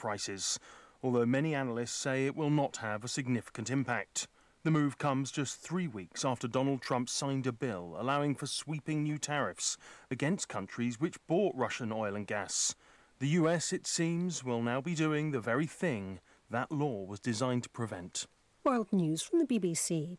prices, although many analysts say it will not have a significant impact. The move comes just 3 weeks after Donald Trump signed a bill allowing for sweeping new tariffs against countries which bought Russian oil and gas. The US, it seems, will now be doing the very thing that law was designed to prevent. World News from the BBC.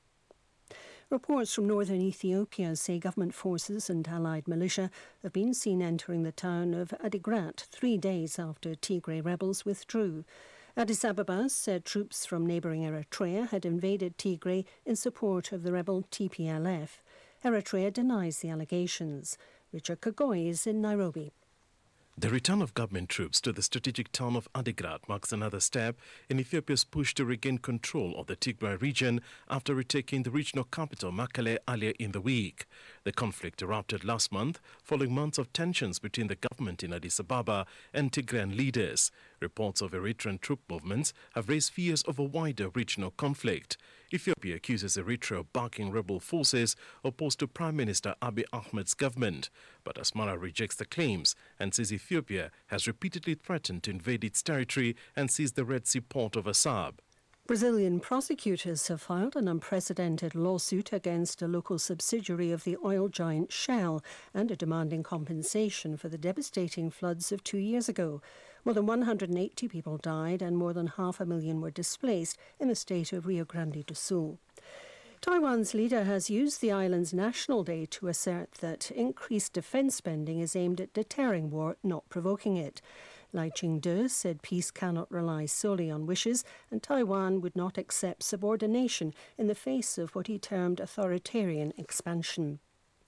Reports from northern Ethiopia say government forces and allied militia have been seen entering the town of Adigrat 3 days after Tigray rebels withdrew. Addis Ababa said troops from neighbouring Eritrea had invaded Tigray in support of the rebel TPLF. Eritrea denies the allegations. Richard Kagoy is in Nairobi. The return of government troops to the strategic town of Adigrat marks another step in Ethiopia's push to regain control of the Tigray region after retaking the regional capital Mekelle earlier in the week. The conflict erupted last month following months of tensions between the government in Addis Ababa and Tigrayan leaders. Reports of Eritrean troop movements have raised fears of a wider regional conflict. Ethiopia accuses Eritrea of backing rebel forces opposed to Prime Minister Abiy Ahmed's government. But Asmara rejects the claims and says Ethiopia has repeatedly threatened to invade its territory and seize the Red Sea port of Assab. Brazilian prosecutors have filed an unprecedented lawsuit against a local subsidiary of the oil giant Shell and are demanding compensation for the devastating floods of 2 years ago. More than 180 people died and more than 500,000 were displaced in the state of Rio Grande do Sul. Taiwan's leader has used the island's National Day to assert that increased defence spending is aimed at deterring war, not provoking it. Lai Ching-te said peace cannot rely solely on wishes, and Taiwan would not accept subordination in the face of what he termed authoritarian expansion.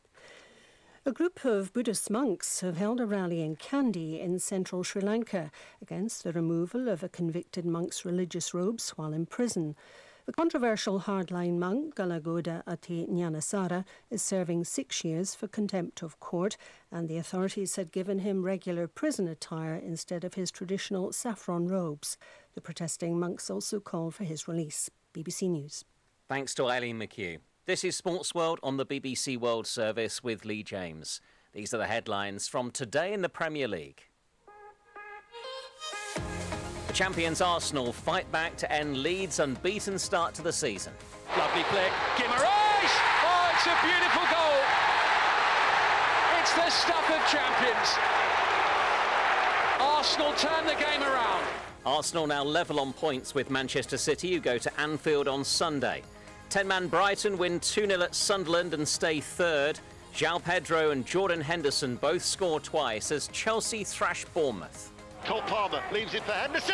A group of Buddhist monks have held a rally in Kandy in central Sri Lanka against the removal of a convicted monk's religious robes while in prison. The controversial hardline monk, Galagoda Ati Nyanasara, is serving 6 years for contempt of court, and the authorities had given him regular prison attire instead of his traditional saffron robes. The protesting monks also called for his release. BBC News. Thanks to Eileen McHugh. This is Sports World on the BBC World Service with Lee James. These are the headlines from today in the Premier League. The champions Arsenal fight back to end Leeds' unbeaten start to the season. Lovely flick, Guimaraes! Oh, it's a beautiful goal! It's the stuff of champions. Arsenal turn the game around. Arsenal now level on points with Manchester City, who go to Anfield on Sunday. 10-man Brighton win 2-0 at Sunderland and stay third. João Pedro and Jordan Henderson both score twice as Chelsea thrash Bournemouth. Cole Palmer leaves it for Henderson!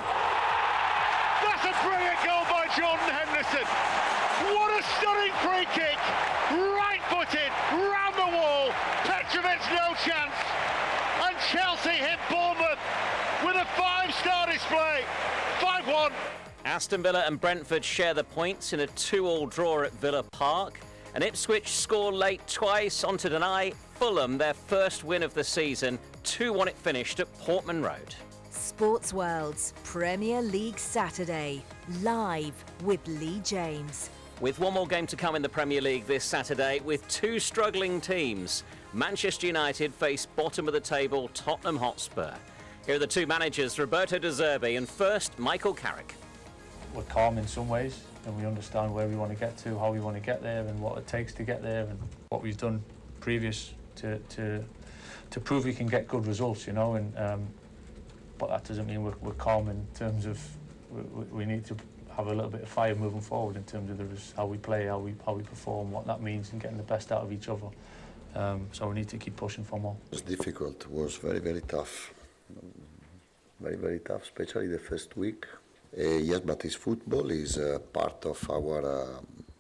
That's a brilliant goal by Jordan Henderson! What a stunning free kick! Right-footed, round the wall, Petrovic no chance! And Chelsea hit Bournemouth with a 5-star display, 5-1. Aston Villa and Brentford share the points in a 2-2 draw at Villa Park. And Ipswich score late twice on to deny Fulham their first win of the season. 2-1 it finished at Portman Road. Sports World's Premier League Saturday, live with Lee James. With one more game to come in the Premier League this Saturday, with two struggling teams. Manchester United face bottom of the table Tottenham Hotspur. Here are the two managers, Roberto De Zerbi and first Michael Carrick. We're calm in some ways, and we understand where we want to get to, how we want to get there, and what it takes to get there, and what we've done previous to prove we can get good results, you know. And but that doesn't mean we're calm in terms of we need to have a little bit of fire moving forward in terms of how we play, how we perform, what that means, and getting the best out of each other. So we need to keep pushing for more. It was difficult. It was very, very tough. Very, very tough, especially the first week. Yes, but it's football is part of our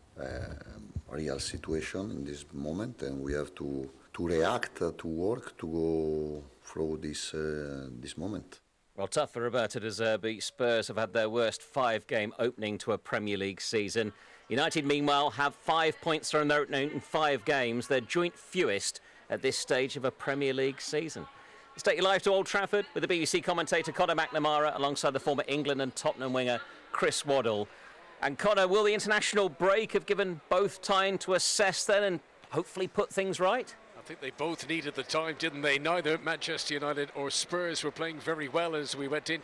real situation in this moment, and we have to react, to work, to go through this moment. Well, tough for Roberto De Zerbi. Spurs have had their worst 5-game opening to a Premier League season. United, meanwhile, have 5 points from their opening in 5 games, their joint fewest at this stage of a Premier League season. Let's take you live to Old Trafford with the BBC commentator Conor McNamara alongside the former England and Tottenham winger Chris Waddle. And Conor, will the international break have given both time to assess then and hopefully put things right? I think they both needed the time, didn't they? Neither Manchester United or Spurs were playing very well as we went into